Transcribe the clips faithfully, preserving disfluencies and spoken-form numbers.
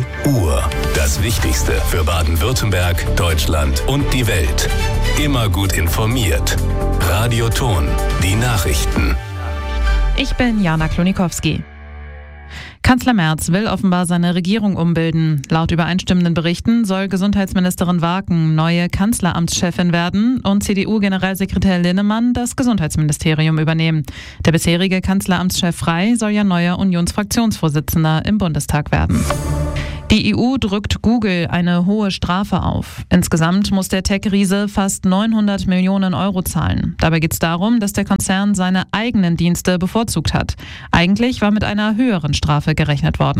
Uhr. Das Wichtigste für Baden-Württemberg, Deutschland und die Welt. Immer gut informiert. Radio Ton, die Nachrichten. Ich bin Jana Klonikowski. Kanzler Merz will offenbar seine Regierung umbilden. Laut übereinstimmenden Berichten soll Gesundheitsministerin Waken neue Kanzleramtschefin werden und C D U-Generalsekretär Linnemann das Gesundheitsministerium übernehmen. Der bisherige Kanzleramtschef Frey soll ja neuer Unionsfraktionsvorsitzender im Bundestag werden. Die E U drückt Google eine hohe Strafe auf. Insgesamt muss der Tech-Riese fast neunhundert Millionen Euro zahlen. Dabei geht es darum, dass der Konzern seine eigenen Dienste bevorzugt hat. Eigentlich war mit einer höheren Strafe gerechnet worden.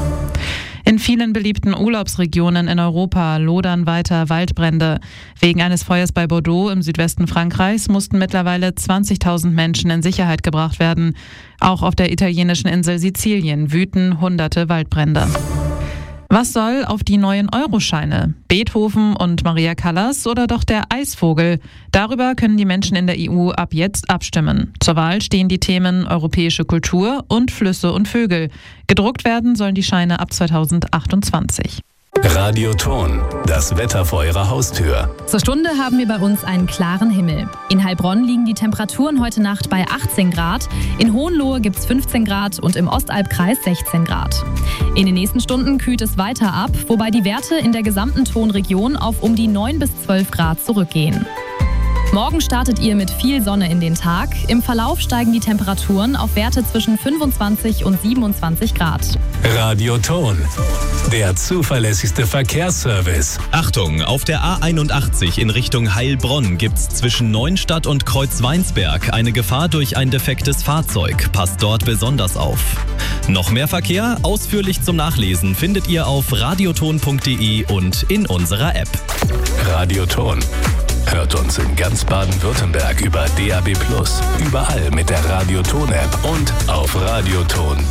In vielen beliebten Urlaubsregionen in Europa lodern weiter Waldbrände. Wegen eines Feuers bei Bordeaux im Südwesten Frankreichs mussten mittlerweile zwanzigtausend Menschen in Sicherheit gebracht werden. Auch auf der italienischen Insel Sizilien wüten hunderte Waldbrände. Was soll auf die neuen Euroscheine? Beethoven und Maria Callas oder doch der Eisvogel? Darüber können die Menschen in der E U ab jetzt abstimmen. Zur Wahl stehen die Themen europäische Kultur und Flüsse und Vögel. Gedruckt werden sollen die Scheine ab zweitausendachtundzwanzig. Radio Ton, das Wetter vor Ihrer Haustür. Zur Stunde haben wir bei uns einen klaren Himmel. In Heilbronn liegen die Temperaturen heute Nacht bei achtzehn Grad, in Hohenlohe gibt es fünfzehn Grad und im Ostalbkreis sechzehn Grad. In den nächsten Stunden kühlt es weiter ab, wobei die Werte in der gesamten Tonregion auf um die neun bis zwölf Grad zurückgehen. Morgen startet ihr mit viel Sonne in den Tag. Im Verlauf steigen die Temperaturen auf Werte zwischen fünfundzwanzig und siebenundzwanzig Grad. Radio Ton, der zuverlässigste Verkehrsservice. Achtung, auf der A einundachtzig in Richtung Heilbronn gibt's zwischen Neuenstadt und Kreuzweinsberg eine Gefahr durch ein defektes Fahrzeug. Passt dort besonders auf. Noch mehr Verkehr, ausführlich zum Nachlesen, findet ihr auf radioton punkt de und in unserer App. Radio Ton. Hört uns in ganz Baden-Württemberg über D A B plus, überall mit der Radio Ton App und auf radioton